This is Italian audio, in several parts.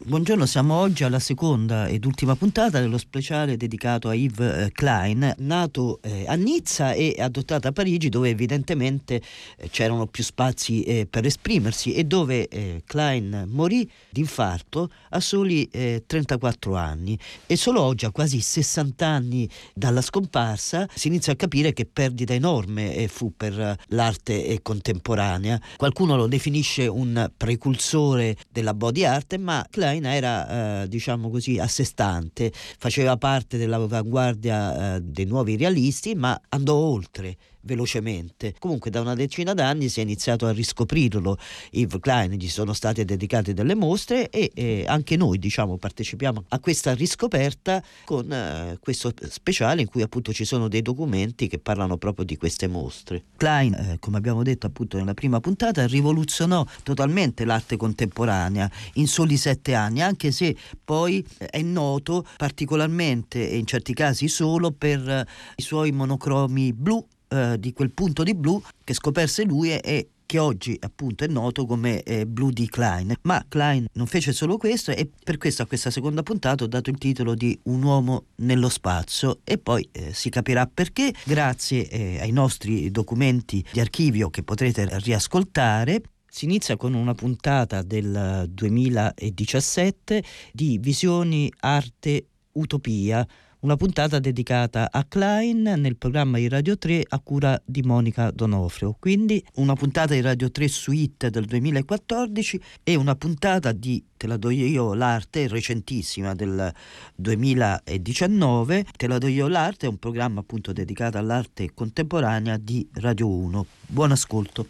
Buongiorno, siamo oggi alla seconda ed ultima puntata dello speciale dedicato a Yves Klein, nato a Nizza e adottato a Parigi, dove evidentemente c'erano più spazi per esprimersi e dove Klein morì d'infarto a soli 34 anni. E solo oggi, a quasi 60 anni dalla scomparsa, si inizia a capire che perdita enorme fu per l'arte contemporanea. Qualcuno lo definisce un precursore della body art, ma Klein era diciamo così a sé stante, faceva parte dell'avanguardia dei nuovi realisti, ma andò oltre velocemente. Comunque da una decina d'anni si è iniziato a riscoprirlo Yves Klein, gli sono state dedicate delle mostre e anche noi partecipiamo a questa riscoperta con questo speciale in cui appunto ci sono dei documenti che parlano proprio di queste mostre. Klein, come abbiamo detto appunto nella prima puntata, rivoluzionò totalmente l'arte contemporanea in soli 7 anni, anche se poi è noto particolarmente e in certi casi solo per i suoi monocromi blu, di quel punto di blu che scoperse lui e che oggi appunto è noto come blu di Klein. Ma Klein non fece solo questo e per questo a questa seconda puntata ho dato il titolo di Un uomo nello spazio e poi si capirà perché grazie ai nostri documenti di archivio che potrete riascoltare. Si inizia con una puntata del 2017 di Visioni Arte Utopia, una puntata dedicata a Klein nel programma di Radio 3 a cura di Monica Donofrio. Quindi una puntata di Radio 3 Suite del 2014 e una puntata di Te la do io l'arte, recentissima, del 2019. Te la do io l'arte è un programma appunto dedicato all'arte contemporanea di Radio 1. Buon ascolto.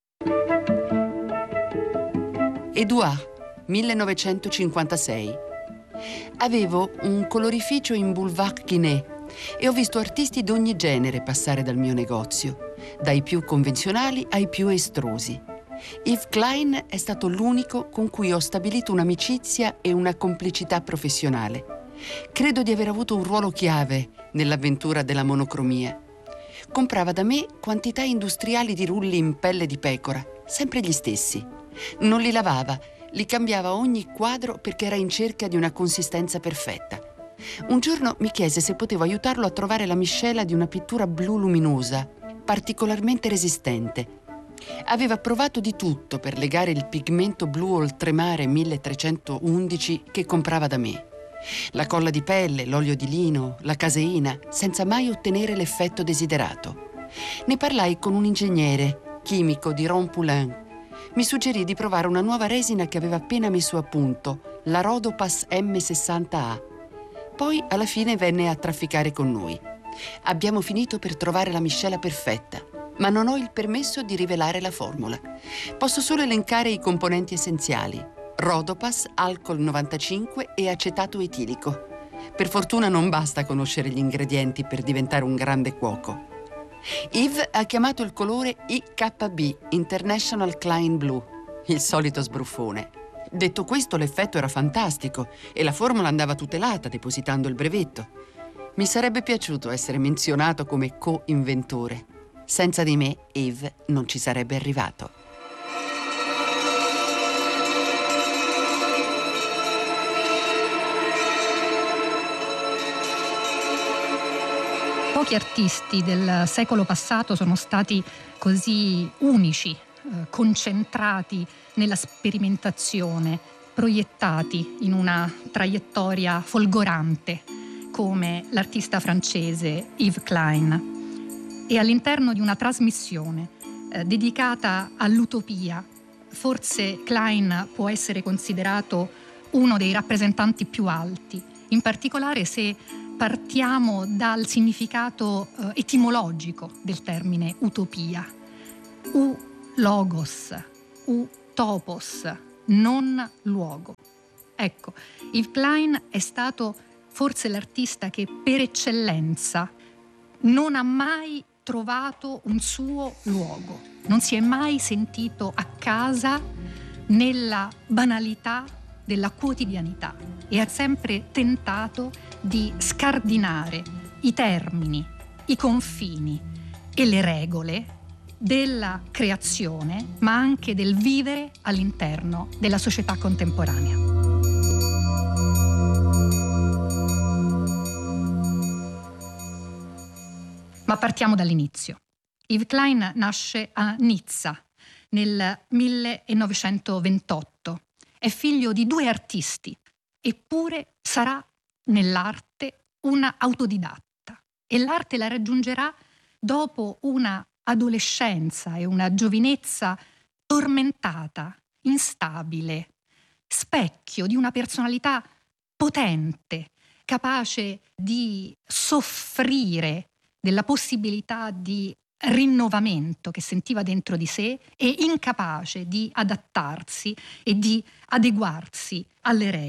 Edouard, 1956. Avevo un colorificio in Boulevard Guinet e ho visto artisti d'ogni genere passare dal mio negozio, dai più convenzionali ai più estrusi. Yves Klein è stato l'unico con cui ho stabilito un'amicizia e una complicità professionale. Credo di aver avuto un ruolo chiave nell'avventura della monocromia. Comprava da me quantità industriali di rulli in pelle di pecora, sempre gli stessi. Non li lavava, li cambiava ogni quadro perché era in cerca di una consistenza perfetta. Un giorno mi chiese se potevo aiutarlo a trovare la miscela di una pittura blu luminosa, particolarmente resistente. Aveva provato di tutto per legare il pigmento blu oltremare 1311 che comprava da me. La colla di pelle, l'olio di lino, la caseina, senza mai ottenere l'effetto desiderato. Ne parlai con un ingegnere, chimico di Rond-Poulain. Mi suggerì di provare una nuova resina che aveva appena messo a punto, la Rhodopas M60A. Poi alla fine venne a trafficare con noi. Abbiamo finito per trovare la miscela perfetta, ma non ho il permesso di rivelare la formula. Posso solo elencare i componenti essenziali: Rhodopas, alcol 95 e acetato etilico. Per fortuna non basta conoscere gli ingredienti per diventare un grande cuoco. Yves ha chiamato il colore IKB, International Klein Blue, il solito sbruffone. Detto questo, l'effetto era fantastico e la formula andava tutelata depositando il brevetto. Mi sarebbe piaciuto essere menzionato come co-inventore. Senza di me, Yves non ci sarebbe arrivato. Pochi artisti del secolo passato sono stati così unici, concentrati nella sperimentazione, proiettati in una traiettoria folgorante come l'artista francese Yves Klein. E all'interno di una trasmissione dedicata all'utopia, forse Klein può essere considerato uno dei rappresentanti più alti, in particolare se partiamo dal significato etimologico del termine utopia. Logos, topos, non luogo. Ecco, Yves Klein è stato forse l'artista che per eccellenza non ha mai trovato un suo luogo, non si è mai sentito a casa nella banalità della quotidianità e ha sempre tentato di scardinare i termini, i confini e le regole della creazione, ma anche del vivere all'interno della società contemporanea. Ma partiamo dall'inizio. Yves Klein nasce a Nizza nel 1928. È figlio di 2 artisti, eppure sarà nell'arte una autodidatta. E l'arte la raggiungerà dopo una adolescenza e una giovinezza tormentata, instabile, specchio di una personalità potente, capace di soffrire della possibilità di rinnovamento che sentiva dentro di sé e incapace di adattarsi e di adeguarsi alle regole.